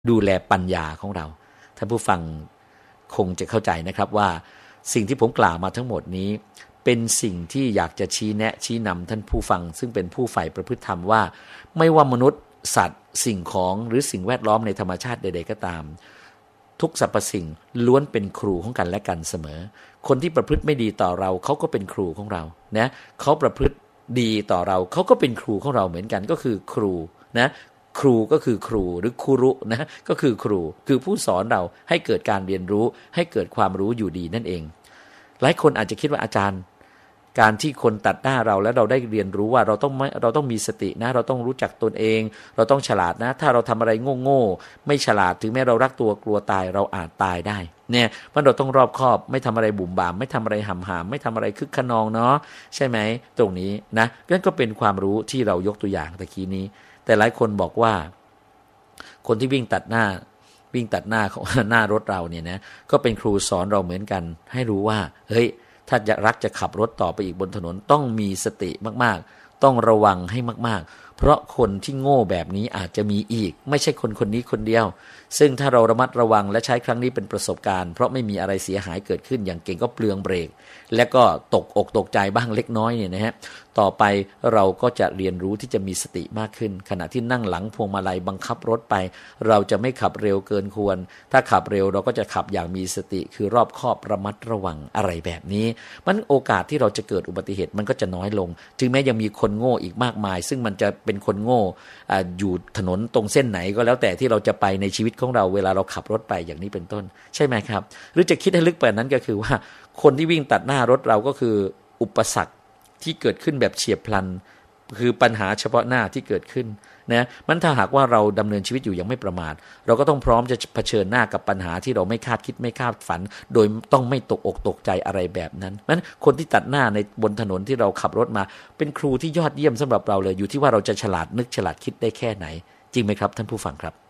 ดูแลปัญญาของเราท่านผู้ฟังคงจะเข้าใจนะครับว่าสิ่งที่ผมกล่าวมาทั้งหมดนี้เป็นสิ่งที่อยากจะชี้แนะชี้นำท่านผู้ฟังซึ่งเป็นผู้ใฝ่ประพฤติธรรมว่าไม่ว่ามนุษย์สัตว์สิ่งของหรือสิ่งแวดล้อมในธรรมชาติใดๆก็ตามทุกสรรพสิ่งล้วนเป็นครูของกันและกันเสมอคนที่ประพฤติไม่ดีต่อเราเขาก็เป็นครูของเรานะเขาประพฤติดีต่อเราเขาก็เป็นครูของเราเหมือนกันก็คือครูนะครูก็คือครูหรือครูรุนะก็คือครูคือผู้สอนเราให้เกิดการเรียนรู้ให้เกิดความรู้อยู่ดีนั่นเองหลายคนอาจจะคิดว่าอาจารย์การที่คนตัดหน้าเราแล้วเราได้เรียนรู้ว่าเราต้องมีสตินะเราต้องรู้จักตนเองเราต้องฉลาดนะถ้าเราทำอะไรโง่ๆไม่ฉลาดถึงแม้เรารักตัวกลัวตายเราอาจตายได้เนี่ยมันเราต้องรอบคอบไม่ทำอะไรบุ่มบามไม่ทำอะไรห่ำหามไม่ทำอะไรคึกขนองเนาะใช่ไหมตรงนี้นะนั่นก็เป็นความรู้ที่เรายกตัวอย่างตะกี้นี้แต่หลายคนบอกว่าคนที่วิ่งตัดหน้าของหน้ารถเราเนี่ยนะก็เป็นครูสอนเราเหมือนกันให้รู้ว่าเฮ้ยถ้าจะรักจะขับรถต่อไปอีกบนถนนต้องมีสติมากๆต้องระวังให้มากๆเพราะคนที่โง่แบบนี้อาจจะมีอีกไม่ใช่คนนี้คนเดียวซึ่งถ้าเราระมัดระวังและใช้ครั้งนี้เป็นประสบการณ์เพราะไม่มีอะไรเสียหายเกิดขึ้นอย่างเก่งก็เปลืองเบรกและก็ตกอกตกใจบ้างเล็กน้อยเนี่ยนะฮะต่อไปเราก็จะเรียนรู้ที่จะมีสติมากขึ้นขณะที่นั่งหลังพวงมาลัยบังคับรถไปเราจะไม่ขับเร็วเกินควรถ้าขับเร็วเราก็จะขับอย่างมีสติคือรอบคอบระมัดระวังอะไรแบบนี้มันโอกาสที่เราจะเกิดอุบัติเหตุมันก็จะน้อยลงถึงแม้ยังมีคนโง่อีกมากมายซึ่งมันจะเป็นคนโง่อยู่ถนนตรงเส้นไหนก็แล้วแต่ที่เราจะไปในชีวิตของเราเวลาเราขับรถไปอย่างนี้เป็นต้นใช่ไหมครับหรือจะคิดให้ลึกไปนั้นก็คือว่าคนที่วิ่งตัดหน้ารถเราก็คืออุปสรรคที่เกิดขึ้นแบบเฉียบพลันคือปัญหาเฉพาะหน้าที่เกิดขึ้นนะมันถ้าหากว่าเราดำเนินชีวิตอยู่อย่างไม่ประมาทเราก็ต้องพร้อมจะเผชิญหน้ากับปัญหาที่เราไม่คาดคิดไม่คาดฝันโดยต้องไม่ตกอกตกใจอะไรแบบนั้นนั้นคนที่ตัดหน้าในบนถนนที่เราขับรถมาเป็นครูที่ยอดเยี่ยมสำหรับเราเลยอยู่ที่ว่าเราจะฉลาดนึกฉลาดคิดได้แค่ไหนจริงไหมครับท่านผู้ฟังครับ